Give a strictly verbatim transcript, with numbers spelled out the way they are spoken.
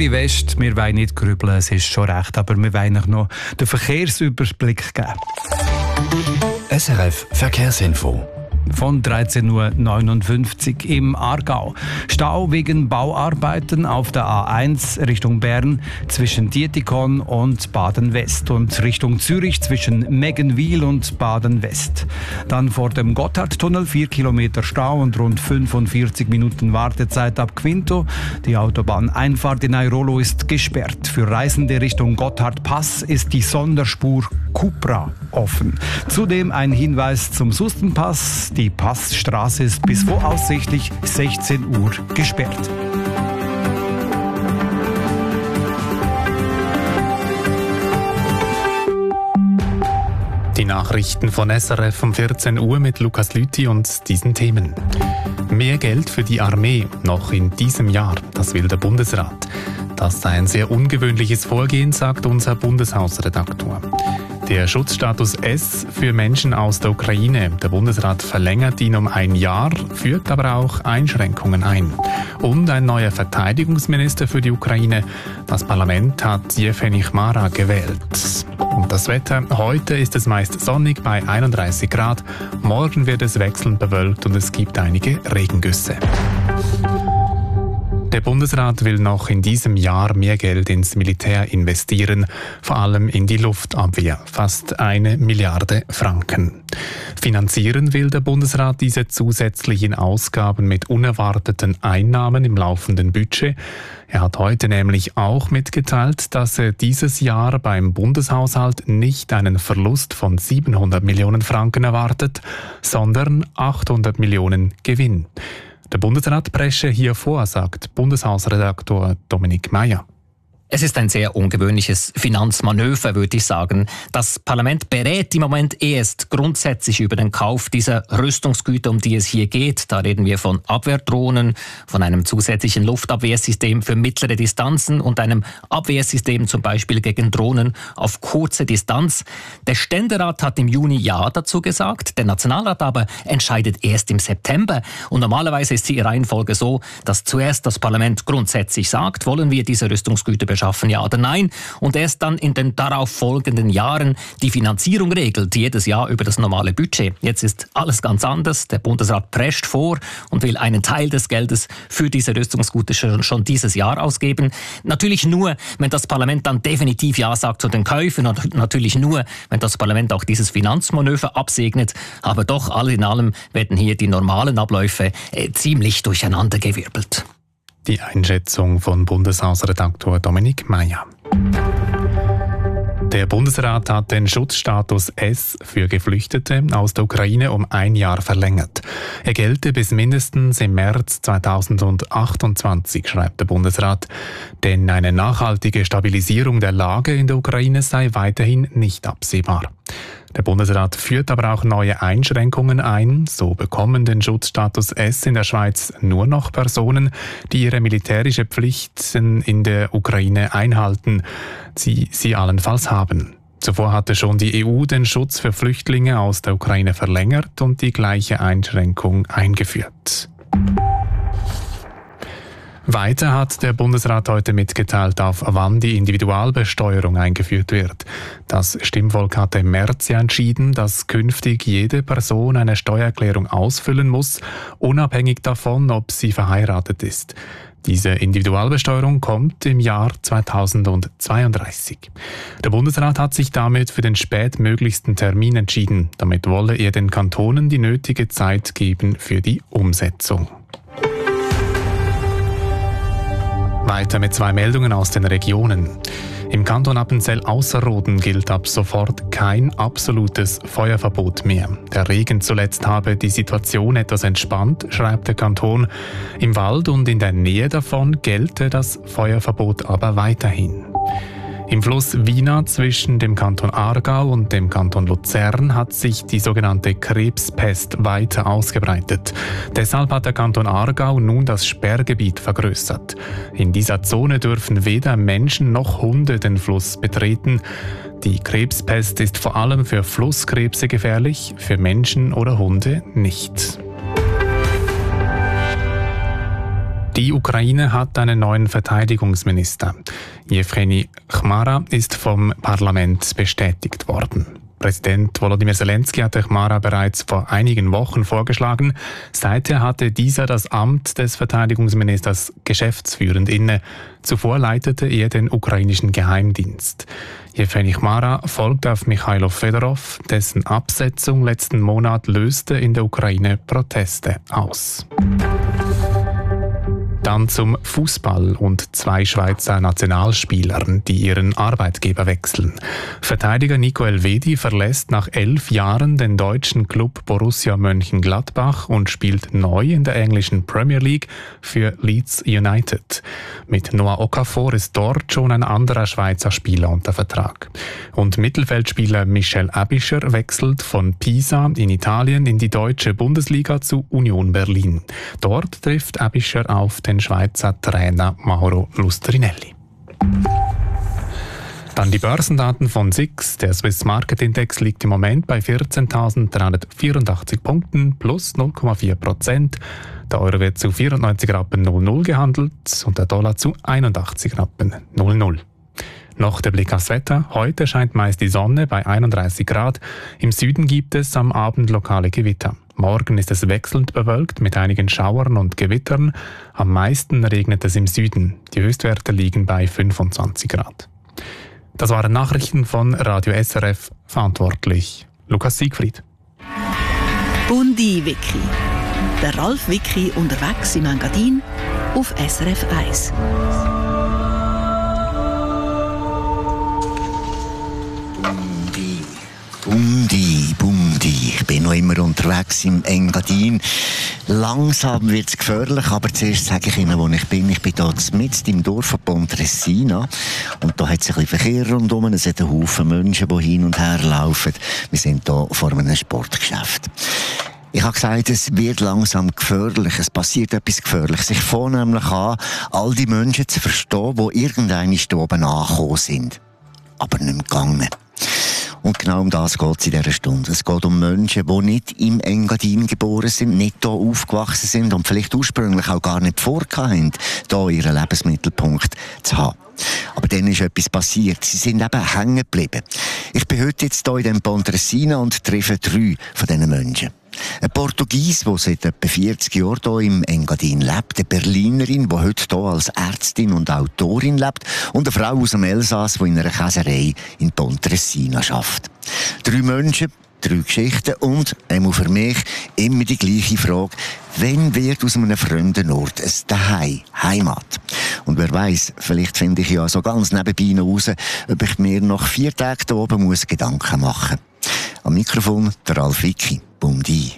Zürich West, wir wollen nicht grübeln, es ist schon recht, aber wir wollen euch noch den Verkehrsüberblick geben. S R F Verkehrsinfo. Von dreizehn Uhr neunundfünfzig im Aargau. Stau wegen Bauarbeiten auf der A eins Richtung Bern zwischen Dietikon und Baden-West und Richtung Zürich zwischen Meggenwil und Baden-West. Dann vor dem Gotthardtunnel vier Kilometer Stau und rund fünfundvierzig Minuten Wartezeit ab Quinto. Die Autobahneinfahrt in Airolo ist gesperrt. Für Reisende Richtung Gotthardpass ist die Sonderspur Cupra offen. Zudem ein Hinweis zum Sustenpass. Die Passstraße ist bis voraussichtlich sechzehn Uhr gesperrt. Die Nachrichten von S R F um vierzehn Uhr mit Lukas Lüthi und diesen Themen. Mehr Geld für die Armee noch in diesem Jahr, das will der Bundesrat. Das sei ein sehr ungewöhnliches Vorgehen, sagt unser Bundeshausredaktor. Der Schutzstatus S für Menschen aus der Ukraine. Der Bundesrat verlängert ihn um ein Jahr, führt aber auch Einschränkungen ein. Und ein neuer Verteidigungsminister für die Ukraine. Das Parlament hat Jevgeny Chmara gewählt. Und das Wetter. Heute ist es meist sonnig bei einunddreißig Grad. Morgen wird es wechselnd bewölkt und es gibt einige Regengüsse. Der Bundesrat will noch in diesem Jahr mehr Geld ins Militär investieren, vor allem in die Luftabwehr, fast eine Milliarde Franken. Finanzieren will der Bundesrat diese zusätzlichen Ausgaben mit unerwarteten Einnahmen im laufenden Budget. Er hat heute nämlich auch mitgeteilt, dass er dieses Jahr beim Bundeshaushalt nicht einen Verlust von siebenhundert Millionen Franken erwartet, sondern achthundert Millionen Gewinn. Der Bundesrat presche hier vor, sagt Bundeshausredaktor Dominik Meyer. Es ist ein sehr ungewöhnliches Finanzmanöver, würde ich sagen. Das Parlament berät im Moment erst grundsätzlich über den Kauf dieser Rüstungsgüter, um die es hier geht. Da reden wir von Abwehrdrohnen, von einem zusätzlichen Luftabwehrsystem für mittlere Distanzen und einem Abwehrsystem zum Beispiel gegen Drohnen auf kurze Distanz. Der Ständerat hat im Juni Ja dazu gesagt, der Nationalrat aber entscheidet erst im September. Und normalerweise ist die Reihenfolge so, dass zuerst das Parlament grundsätzlich sagt, wollen wir diese Rüstungsgüter beschaffen, ja oder nein, und erst dann in den darauf folgenden Jahren die Finanzierung regelt, jedes Jahr über das normale Budget. Jetzt ist alles ganz anders. Der Bundesrat prescht vor und will einen Teil des Geldes für diese Rüstungsgüter schon, schon dieses Jahr ausgeben. Natürlich nur, wenn das Parlament dann definitiv Ja sagt zu den Käufen und natürlich nur, wenn das Parlament auch dieses Finanzmanöver absegnet. Aber doch, all in allem werden hier die normalen Abläufe äh, ziemlich durcheinandergewirbelt. Die Einschätzung von Bundeshausredaktor Dominik Meyer. Der Bundesrat hat den Schutzstatus S für Geflüchtete aus der Ukraine um ein Jahr verlängert. Er gelte bis mindestens im März zweitausendachtundzwanzig, schreibt der Bundesrat. Denn eine nachhaltige Stabilisierung der Lage in der Ukraine sei weiterhin nicht absehbar. Der Bundesrat führt aber auch neue Einschränkungen ein. So bekommen den Schutzstatus S in der Schweiz nur noch Personen, die ihre militärische Pflichten in der Ukraine einhalten, sie sie allenfalls haben. Zuvor hatte schon die E U den Schutz für Flüchtlinge aus der Ukraine verlängert und die gleiche Einschränkung eingeführt. Weiter hat der Bundesrat heute mitgeteilt, auf wann die Individualbesteuerung eingeführt wird. Das Stimmvolk hatte im März ja entschieden, dass künftig jede Person eine Steuererklärung ausfüllen muss, unabhängig davon, ob sie verheiratet ist. Diese Individualbesteuerung kommt im Jahr zweitausendzweiunddreißig. Der Bundesrat hat sich damit für den spätmöglichsten Termin entschieden. Damit wolle er den Kantonen die nötige Zeit geben für die Umsetzung. Weiter mit zwei Meldungen aus den Regionen. Im Kanton Appenzell-Ausserrhoden gilt ab sofort kein absolutes Feuerverbot mehr. Der Regen zuletzt habe die Situation etwas entspannt, schreibt der Kanton. Im Wald und in der Nähe davon gelte das Feuerverbot aber weiterhin. Im Fluss Wina zwischen dem Kanton Aargau und dem Kanton Luzern hat sich die sogenannte Krebspest weiter ausgebreitet. Deshalb hat der Kanton Aargau nun das Sperrgebiet vergrößert. In dieser Zone dürfen weder Menschen noch Hunde den Fluss betreten. Die Krebspest ist vor allem für Flusskrebse gefährlich, für Menschen oder Hunde nicht. Die Ukraine hat einen neuen Verteidigungsminister. Jewgeni Chmara ist vom Parlament bestätigt worden. Präsident Volodymyr Zelensky hatte Chmara bereits vor einigen Wochen vorgeschlagen. Seither hatte dieser das Amt des Verteidigungsministers geschäftsführend inne. Zuvor leitete er den ukrainischen Geheimdienst. Jewgeni Chmara folgt auf Michailo Fedorov, dessen Absetzung letzten Monat löste in der Ukraine Proteste aus. Dann zum Fußball und zwei Schweizer Nationalspielern, die ihren Arbeitgeber wechseln. Verteidiger Nico Elvedi verlässt nach elf Jahren den deutschen Club Borussia Mönchengladbach und spielt neu in der englischen Premier League für Leeds United. Mit Noah Okafor ist dort schon ein anderer Schweizer Spieler unter Vertrag. Und Mittelfeldspieler Michel Aebischer wechselt von Pisa in Italien in die deutsche Bundesliga zu Union Berlin. Dort trifft Aebischer auf den Schweizer Trainer Mauro Lustrinelli. Dann die Börsendaten von S I X. Der Swiss Market Index liegt im Moment bei vierzehntausenddreihundertvierundachtzig Punkten plus null Komma vier Prozent. Der Euro wird zu vierundneunzig Rappen null null gehandelt und der Dollar zu einundachtzig Rappen null null. Noch der Blick aufs Wetter. Heute scheint meist die Sonne bei einunddreißig Grad. Im Süden gibt es am Abend lokale Gewitter. Morgen ist es wechselnd bewölkt mit einigen Schauern und Gewittern. Am meisten regnet es im Süden. Die Höchstwerte liegen bei fünfundzwanzig Grad. Das waren Nachrichten von Radio S R F, verantwortlich Lukas Siegfried. Bundi Wiki. Der Ralf Wiki unterwegs im Engadin auf S R F eins. Bundi, Bundi, Bundi. Ich bin noch immer unterwegs im Engadin. Langsam wird es gefährlich, aber zuerst sage ich Ihnen, wo ich bin. Ich bin hier mitten im Dorf von Pontresina. Und da hat es ein bisschen Verkehr rundherum. Es sind ein Haufen Menschen, die hin und her laufen. Wir sind hier vor einem Sportgeschäft. Ich habe gesagt, es wird langsam gefährlich. Es passiert etwas Gefährliches. Ich fange nämlich an, all die Menschen zu verstehen, die irgendwann hier oben angekommen sind. Aber nicht mehr gegangen. Und genau um das geht es in dieser Stunde. Es geht um Menschen, die nicht im Engadin geboren sind, nicht hier aufgewachsen sind und vielleicht ursprünglich auch gar nicht vorhatten, hier ihren Lebensmittelpunkt zu haben. Aber dann ist etwas passiert. Sie sind eben hängen geblieben. Ich bin heute jetzt hier in dem Pontresina und treffe drei von diesen Menschen. Eine Portugies, die seit etwa vierzig Jahren hier im Engadin lebt, eine Berlinerin, die heute hier als Ärztin und Autorin lebt und eine Frau aus dem Elsass, die in einer Käserei in Pontresina arbeitet. Drei Menschen, drei Geschichten und, einmal für mich, immer die gleiche Frage: Wann wird aus einem fremden Ort ein Daheim, Heimat? Und wer weiss, vielleicht finde ich ja so ganz nebenbei noch raus, ob ich mir nach vier Tagen hier oben muss Gedanken machen muss. Am Mikrofon der Ralf Wiki. Bundi.